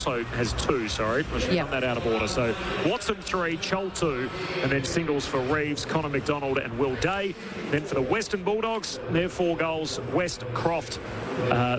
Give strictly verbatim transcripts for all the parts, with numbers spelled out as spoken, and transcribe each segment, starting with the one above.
also has two, sorry. I should have done that out of order. So Watson three, Chol two, and then singles for Reeves, Connor McDonald and Will Day. Then for the Western Bulldogs, their four goals, West, Croft, uh,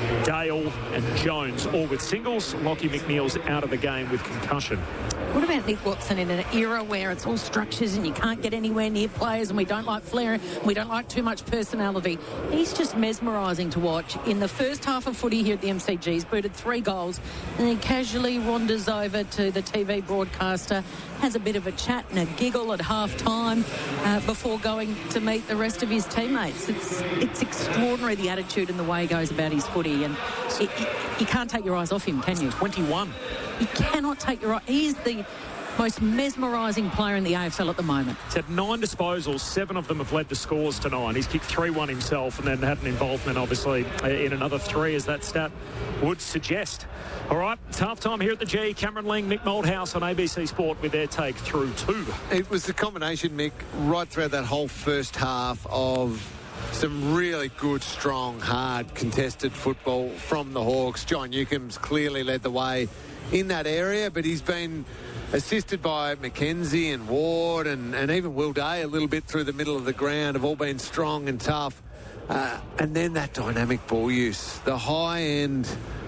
Dale and Jones, all with singles. Lockie McNeil's out of the game with concussion. What about Nick Watson in an era where it's all structures and you can't get anywhere near players and we don't like flair, we don't like too much personality? He's just mesmerising to watch. In the first half of footy here at the M C G, he's booted three goals and then casually wanders over to the T V broadcaster, has a bit of a chat and a giggle at half-time uh, before going to meet the rest of his teammates. It's it's extraordinary, the attitude and the way he goes about his footy, and it, it, you can't take your eyes off him, can you? twenty-one. You cannot take your eye. He's the most mesmerising player in the A F L at the moment. He's had nine disposals. Seven of them have led to scores to nine. He's kicked three one himself and then had an involvement, obviously, in another three, as that stat would suggest. All right, it's half time here at the G. Cameron Ling, Mick Moldhouse on A B C Sport with their take through two. It was the combination, Mick, right throughout that whole first half of some really good, strong, hard, contested football from the Hawks. John Newcomb's clearly led the way in that area, but he's been assisted by McKenzie and Ward and, and even Will Day a little bit through the middle of the ground, have all been strong and tough. Uh, and then that dynamic ball use, the high-end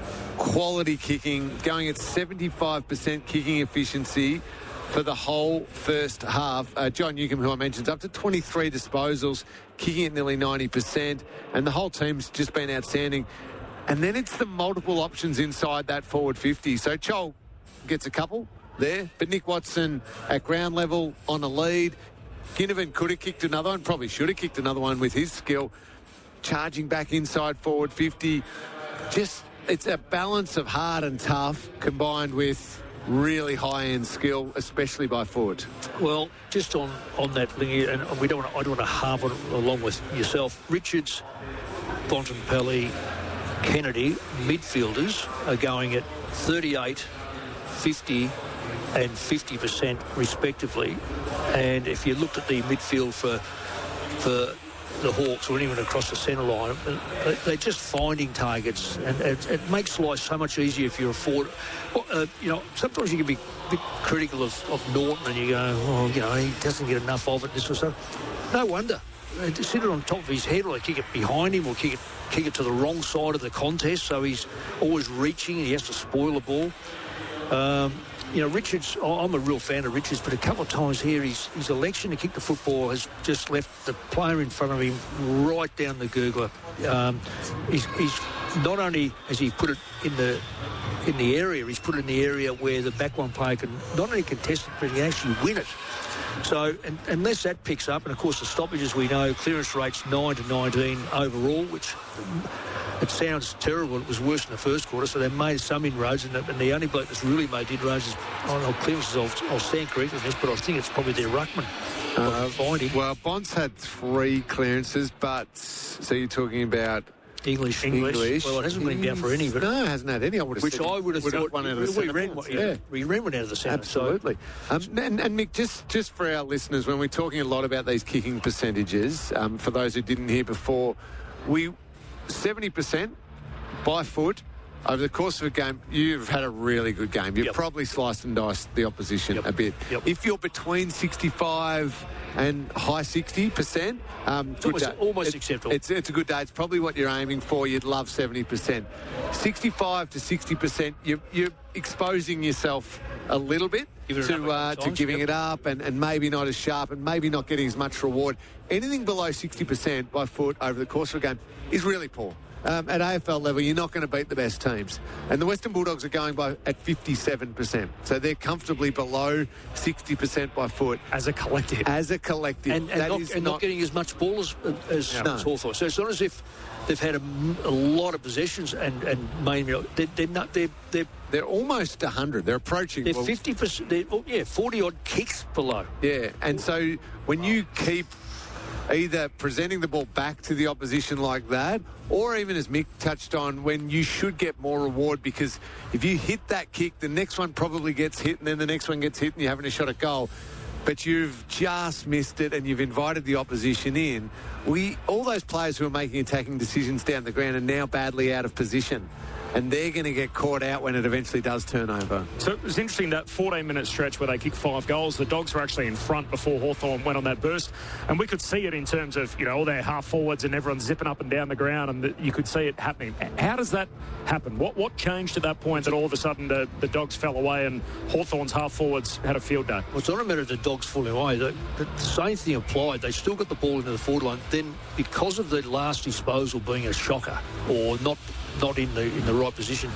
quality kicking, going at seventy-five percent kicking efficiency for the whole first half. Uh, John Newcomb, who I mentioned, is up to twenty-three disposals, kicking at nearly ninety percent, and the whole team's just been outstanding. And then it's the multiple options inside that forward fifty. So Chol gets a couple there, but Nick Watson at ground level on a lead. Ginnivan could have kicked another one, probably should have kicked another one with his skill. Charging back inside forward fifty. Just, it's a balance of hard and tough combined with really high-end skill, especially by foot. Well, just on, on that thing, and we don't want to, I don't want to harp on it along with yourself. Richards, Bontempelli, Kennedy, midfielders, are going at thirty-eight, fifty and fifty percent respectively. And if you looked at the midfield for for the Hawks or even across the centre line, they're just finding targets, and it, it makes life so much easier if you're a forward. Uh, you know, sometimes you can be a bit critical of, of Norton and you go, oh, you know, he doesn't get enough of it, this or so. No wonder. They just sit it on top of his head, or they kick it behind him, or kick it, kick it to the wrong side of the contest, so he's always reaching and he has to spoil the ball. Um, you know, Richards, I'm a real fan of Richards, but a couple of times here, his, his election to kick the football has just left the player in front of him right down the gurgler. Um, he's, he's not only has he put it in the in the area, he's put it in the area where the backline player can not only contest it, but he can actually win it. So, and, unless that picks up, and of course the stoppages, we know, clearance rates nine to nineteen overall, which it sounds terrible. It was worse in the first quarter, so they made some inroads, and the, and the only bloke that's really made inroads is, I don't know, clearances, I'll, I'll stand corrected on this, but I think it's probably their ruckman. Uh, well, Bonds had three clearances, but, so you're talking about English. English. English. Well, it hasn't been down for any, but no, it hasn't had any. I would have which said, I would have thought one out of the we, centre ran, bounce, yeah, yeah. we ran one out of the centre. Absolutely. So. Um, and, and Mick, just just for our listeners, when we're talking a lot about these kicking percentages, um, for those who didn't hear before, we seventy percent by foot. Over the course of a game, you've had a really good game. You've yep. probably sliced and diced the opposition yep. a bit. Yep. If you're between sixty-five and high sixty percent, um, it's almost, almost it, acceptable. It's, it's a good day. It's probably what you're aiming for. You'd love seventy percent. sixty-five to sixty percent, you're, you're exposing yourself a little bit to uh, to giving yep. it up and, and maybe not as sharp and maybe not getting as much reward. Anything below sixty percent by foot over the course of a game is really poor. Um, at A F L level, you're not going to beat the best teams. And the Western Bulldogs are going by at fifty-seven percent. So they're comfortably below sixty percent by foot. As a collective. As a collective. And, and, not, and not, not getting as much ball as, as, no. as Hawthorn. So it's not as if they've had a, a lot of possessions and, and mainly, they're, they're not, they're, they're, they're almost one hundred. They're approaching. They're well, fifty percent, they're, oh, yeah, forty-odd kicks below. Yeah, and so when you keep either presenting the ball back to the opposition like that, or even as Mick touched on, when you should get more reward, because if you hit that kick, the next one probably gets hit, and then the next one gets hit, and you're having a shot at goal. But you've just missed it, and you've invited the opposition in. We all those players who are making attacking decisions down the ground are now badly out of position. and they're going to get caught out when it eventually does turn over. So it was interesting, that fourteen-minute stretch where they kicked five goals. The Dogs were actually in front before Hawthorn went on that burst. And we could see it in terms of, you know, all their half-forwards and everyone zipping up and down the ground, and the, you could see it happening. How does that happen? What what changed at that point that all of a sudden the, the Dogs fell away and Hawthorn's half-forwards had a field day? Well, it's not a matter of the Dogs falling away. The, the same thing applied. They still got the ball into the forward line. Then, because of the last disposal being a shocker or not not in the in the right position,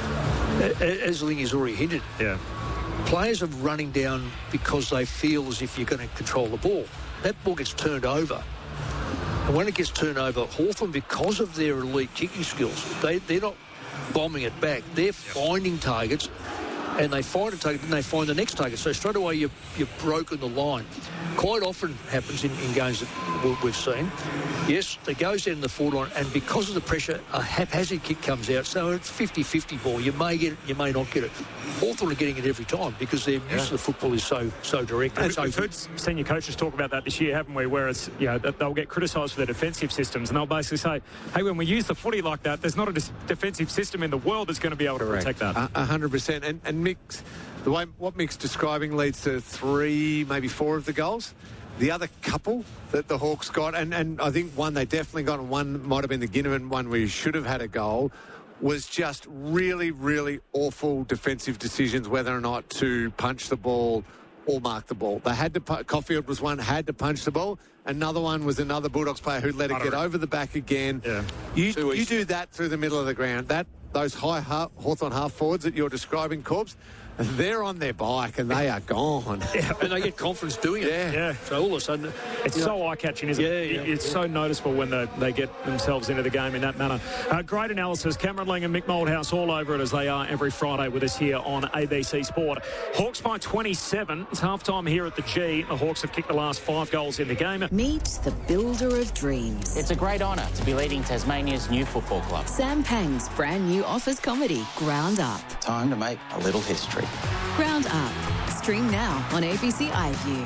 as Ling has already hinted, yeah, players are running down because they feel as if you're going to control the ball. That ball gets turned over. And when it gets turned over, Hawthorn, because of their elite kicking skills, they, they're not bombing it back. They're yep. finding targets, and they find a target, and they find the next target. So straight away, you've, you've broken the line. Quite often happens in, in games that we've seen. Yes, it goes down the forward line, and because of the pressure, a haphazard kick comes out. So it's fifty-fifty ball. You may get it, you may not get it. Hawthorn are getting it every time because their yeah. use of the football is so so direct. And so we've heard senior coaches talk about that this year, haven't we? Where it's, you know, they'll get criticised for their defensive systems, and they'll basically say, hey, when we use the footy like that, there's not a dis- defensive system in the world that's going to be able to Correct. protect that. A hundred percent. And and Mick's, the way what Mick's describing leads to three, maybe four of the goals. The other couple that the Hawks got, and, and I think one they definitely got, and one might have been the Ginnivan one where you should have had a goal, was just really, really awful defensive decisions whether or not to punch the ball or mark the ball. They had to, Caulfield was one, had to punch the ball. Another one was another Bulldogs player who let it get over the back again. Yeah. You, you do that through the middle of the ground. That Those high half, Hawthorn half forwards that you're describing, Corbs, they're on their bike and they are gone. Yeah, and they get confidence doing it. Yeah. yeah. So all of a sudden... It's so know, eye-catching, isn't yeah, it? Yeah, it's yeah. so noticeable when they, they get themselves into the game in that manner. Uh, great analysis. Cameron Ling and Mick Moldhouse all over it as they are every Friday with us here on A B C Sport. Hawks by twenty-seven. It's half-time here at the G. The Hawks have kicked the last five goals in the game. Meet the builder of dreams. It's a great honour to be leading Tasmania's new football club. Sam Pang's brand new office comedy, Ground Up. Time to make a little history. Ground Up. Stream now on A B C iView.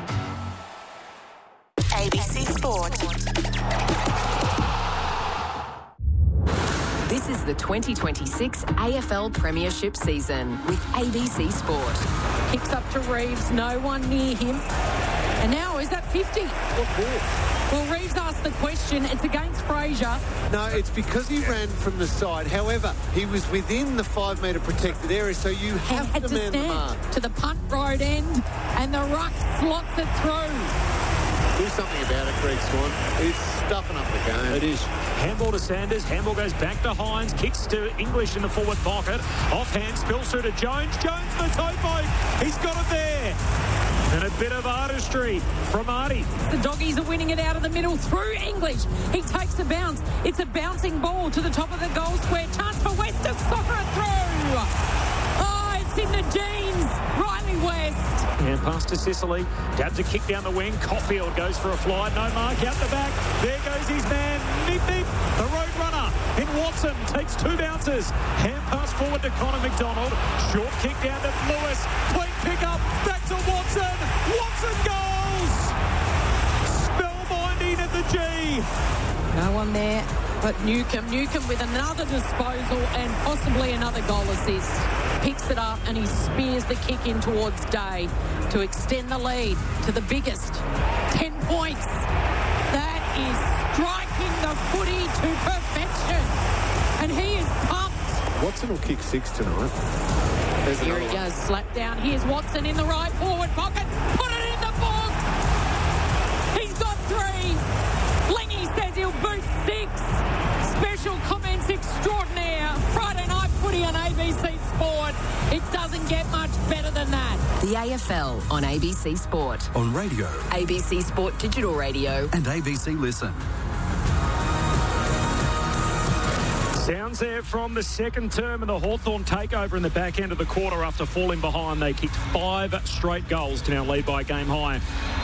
A B C Sport. This is the twenty twenty-six A F L Premiership season with A B C Sport. Kicks up to Reeves, no one near him. And now, is that fifty? What for? Well, Reeves asked the question. It's against Fraser. No, it's because he ran from the side. However, he was within the five-metre protected area, so you have had to to man the stand mark. to the punt road end, and the ruck slots it through. Do something about it, Greg Swan. It's stuffing up the game. It is. Handball to Sanders. Handball goes back to Hines. Kicks to English in the forward pocket. Offhand, spills through to Jones. Jones for the toe poke. He's got it there. And a bit of artistry from Artie. The Doggies are winning it out of the middle through English. He takes a bounce. It's a bouncing ball to the top of the goal square. Chance for West to soccer it through. Oh, it's in the jeans. Riley West. And pass to Sicily. Dabs a kick down the wing. Caulfield goes for a fly. No mark out the back. There goes his man. Nip Nip, the road runner. In Watson takes two bounces. Hand pass forward to Connor McDonald. Short kick down to Lewis. Clean pick up. Back to Watson. Watson goals. Spellbinding at the G. No one there but Newcomb. Newcomb with another disposal and possibly another goal assist. Picks it up and he spears the kick in towards Day to extend the lead to the biggest. Ten points. That is striking the footy to perfection. And he is pumped. Watson will kick six tonight. There's Here he one. goes, slap down. Here's Watson in the right forward pocket. Put it in the book. He's got three. Lingy says he'll boot six. Special comments extraordinaire. Friday night footy on A B C Sport. It doesn't get much better than that. The A F L on A B C Sport. On radio. A B C Sport Digital Radio. And A B C Listen. Sounds there from the second term and the Hawthorn takeover in the back end of the quarter after falling behind. They kicked five straight goals to now lead by a game high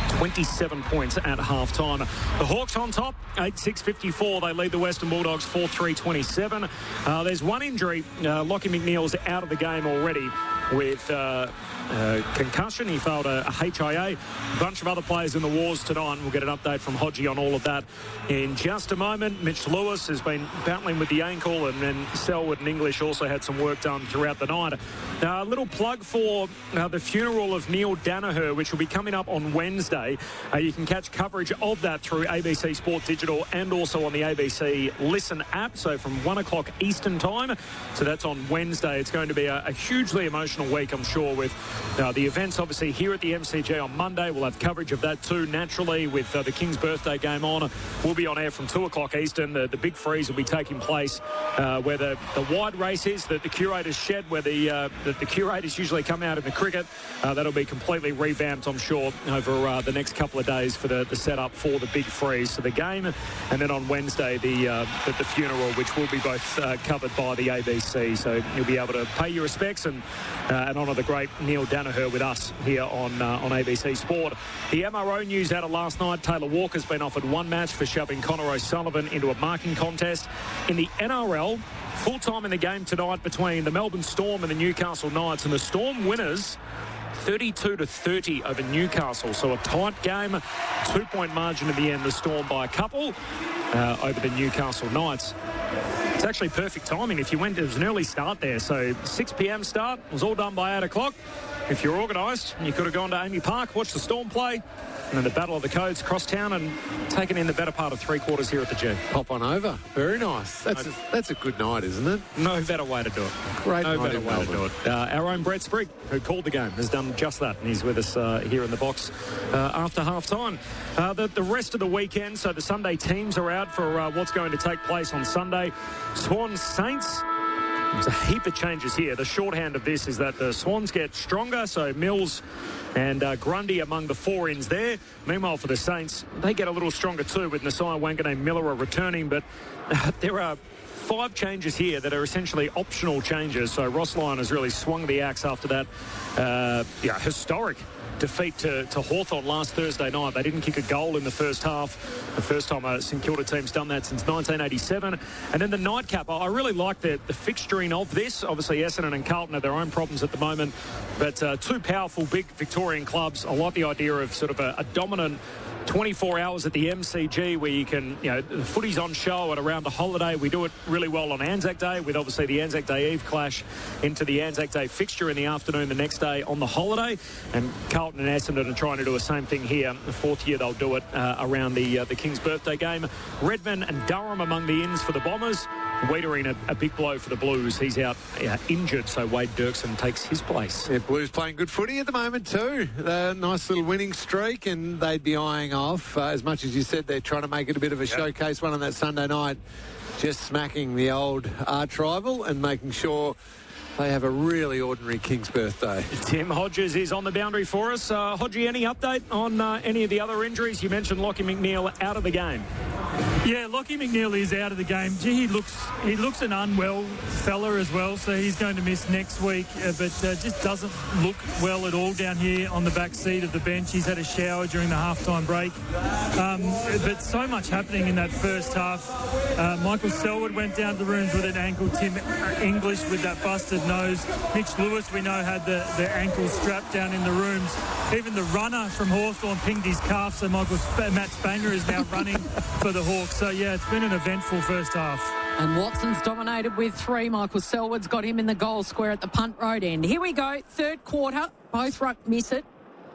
twenty-seven points at half-time. The Hawks on top, eight six fifty-four. They lead the Western Bulldogs four three twenty-seven. Uh, there's one injury. Uh, Lockie McNeil's out of the game already with uh, uh, concussion. He failed a, a H I A. A bunch of other players in the wars tonight. We'll get an update from Hodgie on all of that in just a moment. Mitch Lewis has been battling with the ankle, and then Selwood and English also had some work done throughout the night. Uh, a little plug for uh, the funeral of Neil Danaher, which will be coming up on Wednesday. Uh, you can catch coverage of that through A B C Sport Digital and also on the A B C Listen app, so from one o'clock Eastern time. So that's on Wednesday. It's going to be a, a hugely emotional week, I'm sure, with uh, the events obviously here at the M C G on Monday. We'll have coverage of that too, naturally, with uh, the King's birthday game on. We'll be on air from two o'clock Eastern. The, the big freeze will be taking place uh, where the, the wide race is, the, the curators shed, where the, uh, the, the curators usually come out in the cricket. Uh, that'll be completely revamped, I'm sure, over uh, the next couple of days for the, the setup for the big freeze. So the game, and then on Wednesday, the, uh, the, the funeral, which will be both uh, covered by the A B C. So you'll be able to pay your respects and, uh, and honour the great Neil Danaher with us here on, uh, on A B C Sport. The M R O news out of last night. Taylor Walker's been offered one match for shoving Connor O'Sullivan into a marking contest. In the N R L, full time in the game tonight between the Melbourne Storm and the Newcastle Knights, and the Storm winners thirty-two to thirty over Newcastle. So a tight game, two-point margin in the end. The Storm by a couple uh, over the Newcastle Knights. It's actually perfect timing. If you went, it was an early start there. So six p.m. start. It was all done by eight o'clock. If you're organised, you could have gone to Amy Park, watched the Storm play, and then the Battle of the Codes across town and taken in the better part of three quarters here at the G. Pop on over. Very nice. That's a, that's a good night, isn't it? No better way to do it. Great no night better in way Melbourne. to do it. Uh, our own Brett Sprigg, who called the game, has done just that, and he's with us uh, here in the box uh, after half-time. Uh, the, the rest of the weekend, so the Sunday teams are out for uh, what's going to take place on Sunday. Swans Saints. There's a heap of changes here. The shorthand of this is that the Swans get stronger, so Mills and uh, Grundy among the four-ins there. Meanwhile, for the Saints, they get a little stronger too, with Nasai Wanganeen-Miller returning, but uh, there are five changes here that are essentially optional changes. So Ross Lyon has really swung the axe after that uh, yeah, historic defeat to, to Hawthorn last Thursday night. They didn't kick a goal in the first half. The first time a St Kilda team's done that since nineteen eighty-seven. And then the nightcap. I really like the, the fixturing of this. Obviously, Essendon and Carlton have their own problems at the moment. But uh, two powerful, big Victorian clubs. I like the idea of sort of a, a dominant twenty-four hours at the M C G where you can, you know, the footy's on show and around the holiday. We do it really well on Anzac Day, with obviously the Anzac Day Eve clash into the Anzac Day fixture in the afternoon the next day on the holiday. And Carlton and Essendon are trying to do the same thing here. The fourth year they'll do it uh, around the uh, the King's birthday game. Redmond and Durham among the ins for the Bombers. Wiedering a, a big blow for the Blues. He's out uh, injured, so Wade Dirksen takes his place. Yeah, Blues playing good footy at the moment too. Uh, nice little winning streak, and they'd be eyeing off, uh, as much as you said, they're trying to make it a bit of a yep. showcase one on that Sunday night, just smacking the old arch rival and making sure they have a really ordinary King's birthday. Tim Hodges is on the boundary for us. Uh, Hodgie, any update on uh, any of the other injuries? You mentioned Lockie McNeil out of the game. Yeah, Lockie McNeil is out of the game. Gee, he looks he looks an unwell fella as well, so he's going to miss next week, uh, but uh, just doesn't look well at all down here on the back seat of the bench. He's had a shower during the halftime break. Um, but so much happening in that first half. Uh, Michael Selwood went down to the rooms with an ankle. Tim English with that busted nose. Mitch Lewis, we know, had the, the ankle strapped down in the rooms. Even the runner from Hawthorn pinged his calf, so Michael Sp- Matt Spanger is now running for the Hawks. So, yeah, it's been an eventful first half. And Watson's dominated with three. Michael Selwood's got him in the goal square at the punt road end. Here we go, third quarter. Both ruck miss it.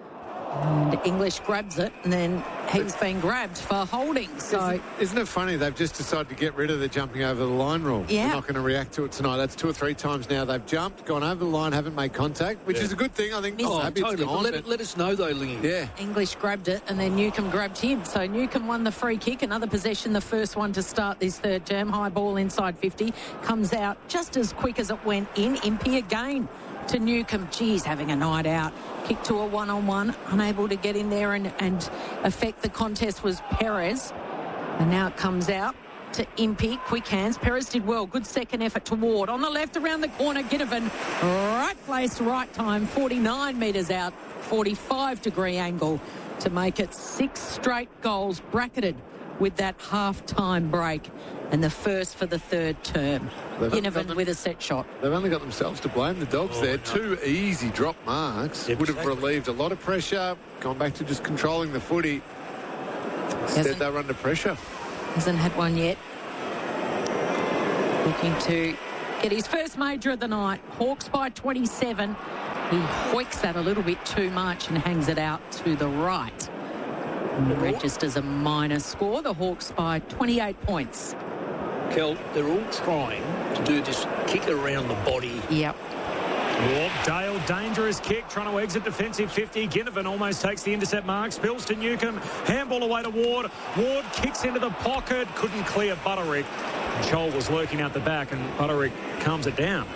And English grabs it, and then he's been grabbed for holding. So Isn't, isn't it funny? They've just decided to get rid of the jumping over the line rule. Yeah. They're not going to react to it tonight. That's two or three times now they've jumped, gone over the line, haven't made contact, which yeah. is a good thing. I think Oh, oh, happy Totally. it's gone, Let, but- let us know, though, Lingy. Yeah. English grabbed it, and then Newcombe grabbed him. So Newcombe won the free kick. Another possession, the first one to start this third term. High ball inside fifty. Comes out just as quick as it went in. Impey again to Newcombe. Geez, having a night out. Kick to a one-on-one. Unable to get in there and, and affect the contest was Perez. And now it comes out to Impey. Quick hands. Perez did well. Good second effort to Ward. On the left, around the corner, Ginnivan. Right place, right time. forty-nine metres out. forty-five degree angle to make it six straight goals bracketed with that half-time break. And the first for the third term. Ginnivan with a set shot. They've only got themselves to blame, the Dogs Oh, there. no. Two easy drop marks. Yep, would have exactly. relieved a lot of pressure, gone back to just controlling the footy. Instead, Hasn't- they were under pressure. Hasn't had one yet. Looking to get his first major of the night. Hawks by twenty-seven. He hoiks that a little bit too much and hangs it out to the right. And registers a minor score. The Hawks by twenty-eight points. Kel, they're all trying to do this kick around the body. Yep. Oh, Dale, dangerous kick, trying to exit defensive fifty. Ginnivan almost takes the intercept mark. Spills to Newcomb. Handball away to Ward. Ward kicks into the pocket. Couldn't clear Butterick. Joel was lurking out the back and Butterick calms it down.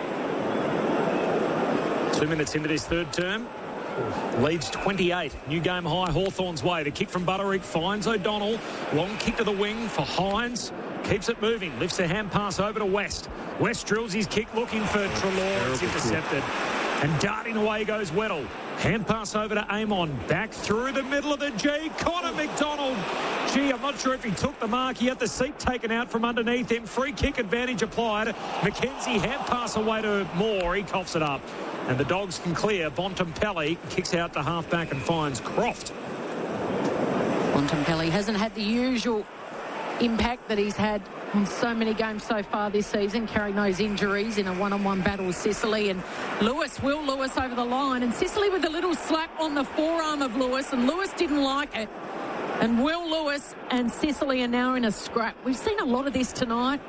Two minutes into this third term. Leads twenty-eight. New game high, Hawthorn's way. The kick from Butterick finds O'Donnell. Long kick to the wing for Hines. Keeps it moving. Lifts a hand pass over to West. West drills his kick looking for Treloar. It's intercepted. And darting away goes Weddle. Hand pass over to Amon. Back through the middle of the G. Connor McDonald. Gee, I'm not sure if he took the mark. He had the seat taken out from underneath him. Free kick advantage applied. McKenzie hand pass away to Moore. He coughs it up. And the Dogs can clear. Bontempelli kicks out to half-back and finds Croft. Bontempelli hasn't had the usual impact that he's had on so many games so far this season, carrying those injuries in a one-on-one battle with Sicily. And Lewis, Will Lewis over the line. And Sicily with a little slap on the forearm of Lewis. And Lewis didn't like it. And Will Lewis and Sicily are now in a scrap. We've seen a lot of this tonight.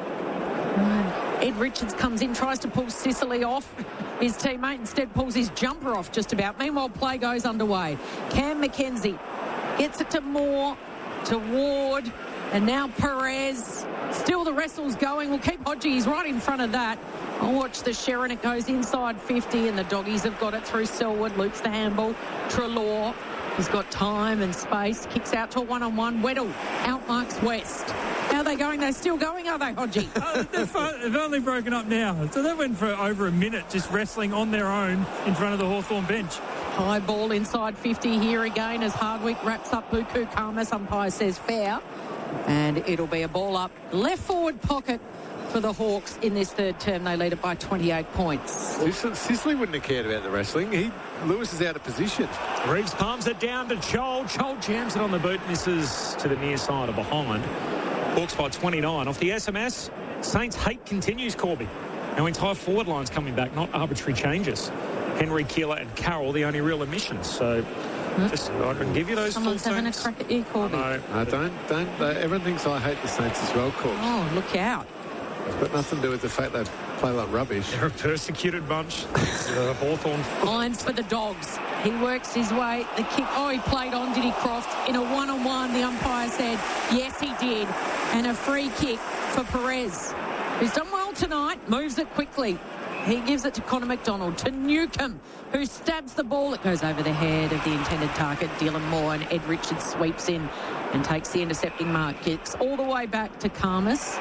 Ed Richards comes in, tries to pull Sicily off his teammate, instead pulls his jumper off just about. Meanwhile, play goes underway. Cam McKenzie gets it to Moore, to Ward, and now Perez. Still the wrestle's going. We'll keep Hodgie. He's right in front of that. I'll watch the Sharon. It goes inside fifty, and the Doggies have got it through Selwood. Loops the handball. Treloar. He's got time and space. Kicks out to a one-on-one. Weddle outmarks West. How are they going? They're still going, are they, Hodgie? Oh, they've, they've only broken up now. So they went for over a minute just wrestling on their own in front of the Hawthorn bench. High ball inside fifty here again as Hardwick wraps up Buku Khamis. Umpire says fair. And it'll be a ball up left forward pocket for the Hawks in this third term. They lead it by twenty-eight points. Sicily, Sicily wouldn't have cared about the wrestling. He Lewis is out of position. Reeves palms it down to Joel. Joel jams it on the boot, misses to the near side or behind. Hawks by twenty-nine. Off the S M S, Saints hate continues, Corby. Our entire forward line's coming back, not arbitrary changes. Henry, Keeler and Carroll, the only real omissions. So just, I can give you those Someone's full having teams. a crack at you, Corby. No, No, don't, don't. Uh, everyone thinks I hate the Saints as well, Coach. Oh, look out. It's got nothing to do with the fact they play like rubbish. they're a persecuted bunch. uh, Hawthorn. Lines for the Dogs. He works his way. The kick. Oh, he played on, did he, Croft? In a one-on-one, the umpire said, yes, he did. And a free kick for Perez, who's done well tonight, moves it quickly. He gives it to Connor McDonald, to Newcomb, who stabs the ball. It goes over the head of the intended target, Dylan Moore, and Ed Richards sweeps in and takes the intercepting mark. Kicks all the way back to Khamis.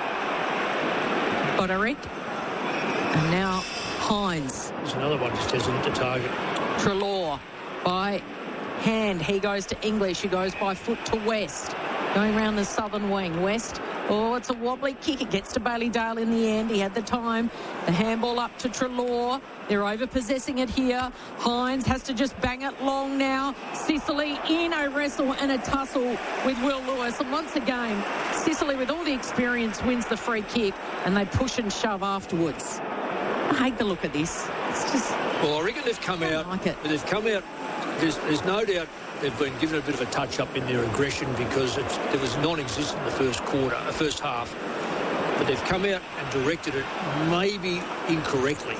Butterick. And now Hines. There's another one just hesitant to target. Treloar by hand. He goes to English, who goes by foot to West. Going round the southern wing. West, oh, it's a wobbly kick. It gets to Bailey Dale in the end. He had the time. The handball up to Treloar. They're over-possessing it here. Hines has to just bang it long now. Sicily in a wrestle and a tussle with Will Lewis. And once again, Sicily, with all the experience, wins the free kick, and they push and shove afterwards. I hate the look of this. It's just... Well, I reckon they've come I don't out. like it. They've come out. There's, there's no doubt they've been given a bit of a touch-up in their aggression because it's, it was non-existent in the first quarter, the first half. But they've come out and directed it maybe incorrectly.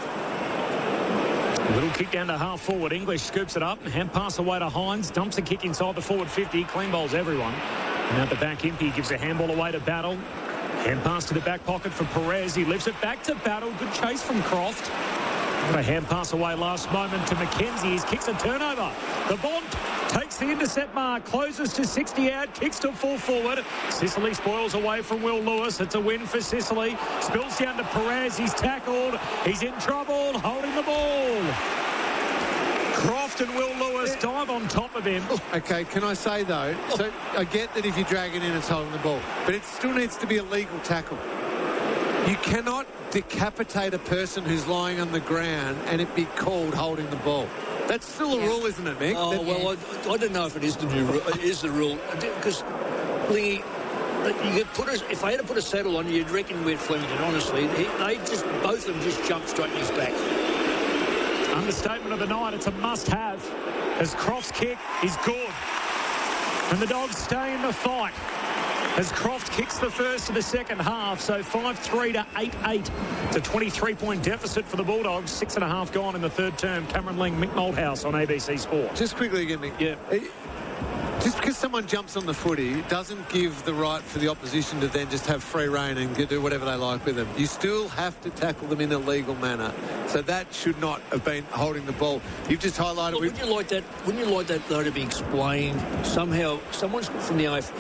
Little kick down to half forward. English scoops it up. Hand pass away to Hines. Dumps a kick inside the forward fifty. Clean bowls everyone. And at the back, Impey gives a handball away to Battle. Hand pass to the back pocket for Perez. He lifts it back to Battle. Good chase from Croft. A hand pass away last moment to Mackenzie. He kicks a turnover. The Bond takes the intercept mark, closes to sixty out, kicks to full forward. Sicily spoils away from Will Lewis. It's a win for Sicily. Spills down to Perez. He's tackled. He's in trouble, holding the ball. Croft and Will Lewis dive on top of him. Okay, can I say, though, so I get that if you drag it in, it's holding the ball, but it still needs to be a legal tackle. You cannot decapitate a person who's lying on the ground and it be called holding the ball. That's still a Yeah. rule, isn't it, Mick? Oh, That- well, I, I don't know if it is the new ru- it is the rule. Because, Lingy, you could put a, if they had to put a saddle on, you'd reckon we're Flemington, honestly. He, they just, both of them just jumped straight in his back. Understatement of the night. It's a must-have as Croft's kick is good. And the Dogs stay in the fight as Croft kicks the first of the second half. So five three to eight eight. It's a twenty-three point deficit for the Bulldogs. Six and a half gone in the third term. Cameron Ling, Mick Malthouse on A B C Sport. Just quickly again, Mick. Yeah. Eh, Just because someone jumps on the footy doesn't give the right for the opposition to then just have free rein and do whatever they like with them. You still have to tackle them in a legal manner. So that should not have been holding the ball. You've just highlighted... Well, wouldn't you like that? Wouldn't you like that though to be explained somehow? Someone's from the A F